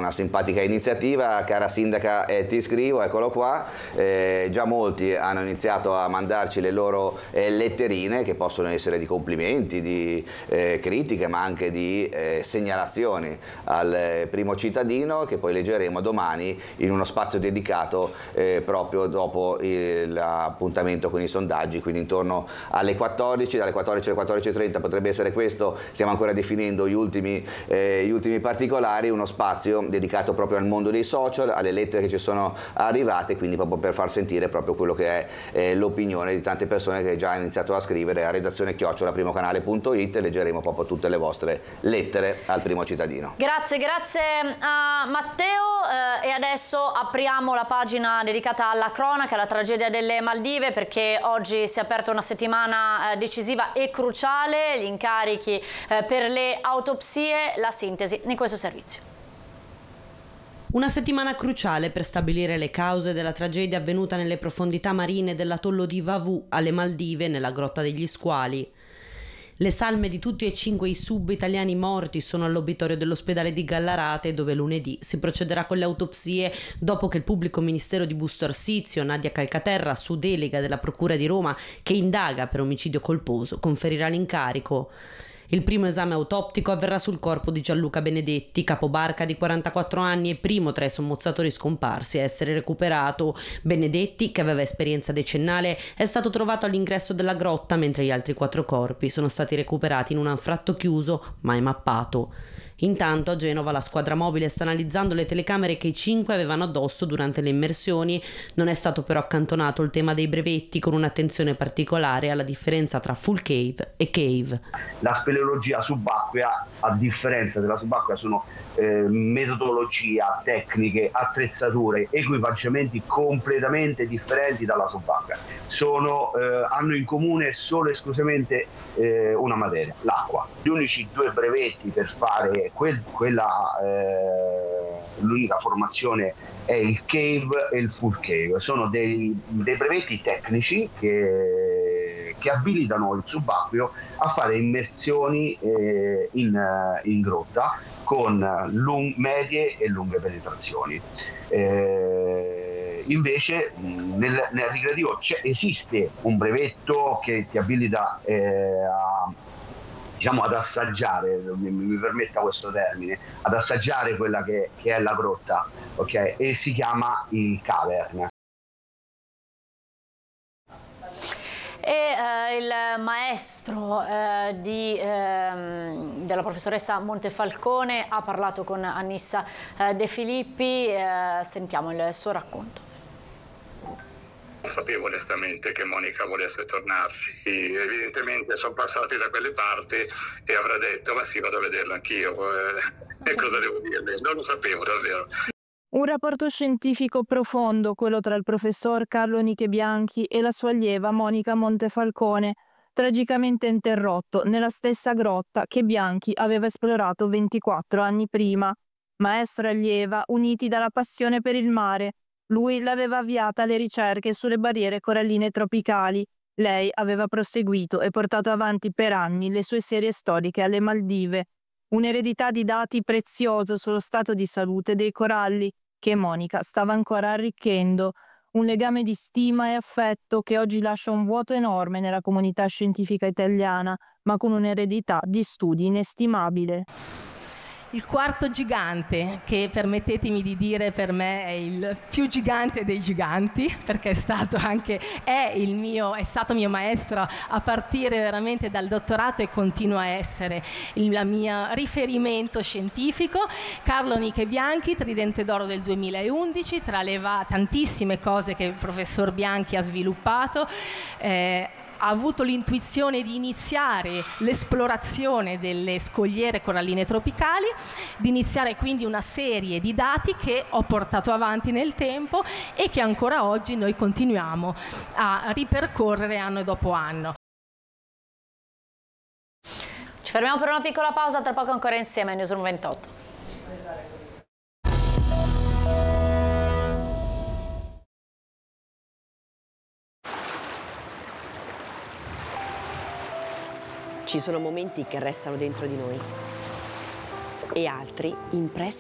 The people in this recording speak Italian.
una simpatica iniziativa. Cara sindaca, ti scrivo, eccolo qua, già molti hanno iniziato a mandarci le loro letterine, che possono essere di complimenti, di critiche, ma anche di segnalazioni al primo cittadino, che poi leggeremo domani in uno spazio dedicato proprio dopo l'appuntamento con i sondaggi, quindi intorno alle 14, dalle 14 alle 14:30 potrebbe essere questo, stiamo ancora definendo gli ultimi particolari, uno spazio dedicato proprio al mondo dei social, alle lettere che ci sono arrivate, quindi proprio per far sentire proprio quello che è l'opinione di tante persone che già hanno iniziato a scrivere a redazione@primocanale.it, e leggeremo proprio tutte le vostre lettere al primo cittadino. Grazie a Matteo, e adesso apriamo la pagina dedicata alla cronaca, alla tragedia delle Maldive, perché oggi si è aperta una settimana decisiva e cruciale, gli incarichi per le autopsie, la sintesi in questo servizio. Una settimana cruciale per stabilire le cause della tragedia avvenuta nelle profondità marine dell'atollo di Vavu alle Maldive, nella Grotta degli Squali. Le salme di tutti e 5 i sub italiani morti sono all'obitorio dell'ospedale di Gallarate, dove lunedì si procederà con le autopsie dopo che il pubblico ministero di Busto Arsizio, Nadia Calcaterra, su delega della Procura di Roma, che indaga per omicidio colposo, conferirà l'incarico. Il primo esame autoptico avverrà sul corpo di Gianluca Benedetti, capobarca di 44 anni e primo tra i sommozzatori scomparsi a essere recuperato. Benedetti, che aveva esperienza decennale, è stato trovato all'ingresso della grotta, mentre gli altri 4 corpi sono stati recuperati in un anfratto chiuso, mai mappato. Intanto a Genova la squadra mobile sta analizzando le telecamere che i 5 avevano addosso durante le immersioni. Non è stato però accantonato il tema dei brevetti, con un'attenzione particolare alla differenza tra full cave e cave. La speleologia subacquea, a differenza della subacquea, sono metodologia, tecniche, attrezzature, equipaggiamenti completamente differenti dalla subacquea. Hanno in comune solo e esclusivamente una materia, l'acqua. Gli unici 2 brevetti per fare l'unica formazione è il cave e il full cave. Sono dei brevetti tecnici che abilitano il subacqueo a fare immersioni in grotta con medie e lunghe penetrazioni. Invece nel ricreativo esiste un brevetto che ti abilita ad assaggiare, mi permetta questo termine, ad assaggiare quella che è la grotta, ok? E si chiama il cavern. E il maestro della professoressa Montefalcone ha parlato con Annissa De Filippi, sentiamo il suo racconto. Sapevo onestamente che Monica volesse tornarci, evidentemente sono passati da quelle parti e avrà detto ma sì, vado a vederlo anch'io, e cosa devo dirle? Non lo sapevo davvero. Un rapporto scientifico profondo, quello tra il professor Carlo Nichebianchi e la sua allieva Monica Montefalcone, tragicamente interrotto nella stessa grotta che Bianchi aveva esplorato 24 anni prima. Maestro e allieva uniti dalla passione per il mare. Lui l'aveva avviata alle ricerche sulle barriere coralline tropicali. Lei aveva proseguito e portato avanti per anni le sue serie storiche alle Maldive. Un'eredità di dati prezioso sullo stato di salute dei coralli che Monica stava ancora arricchendo. Un legame di stima e affetto che oggi lascia un vuoto enorme nella comunità scientifica italiana, ma con un'eredità di studi inestimabile. Il quarto gigante, che permettetemi di dire per me è il più gigante dei giganti, perché è stato mio maestro a partire veramente dal dottorato e continua a essere il mio riferimento scientifico. Carlo Nichebianchi, Tridente d'Oro del 2011, tra le tantissime cose che il professor Bianchi ha sviluppato, ha avuto l'intuizione di iniziare l'esplorazione delle scogliere coralline tropicali, di iniziare quindi una serie di dati che ho portato avanti nel tempo e che ancora oggi noi continuiamo a ripercorrere anno dopo anno. Ci fermiamo per una piccola pausa, tra poco ancora insieme a Newsroom 28. Ci sono momenti che restano dentro di noi e altri impressi